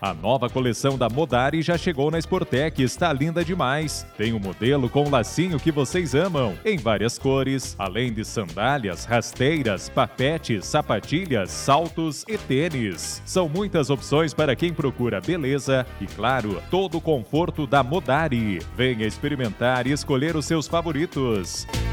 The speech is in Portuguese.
A nova coleção da Modari já chegou na Sportec e está linda demais. Tem um modelo com o lacinho que vocês amam, em várias cores, além de sandálias, rasteiras, papetes, sapatilhas, saltos e tênis. São muitas opções para quem procura beleza e, claro, todo o conforto da Modari. Venha experimentar e escolher os seus favoritos.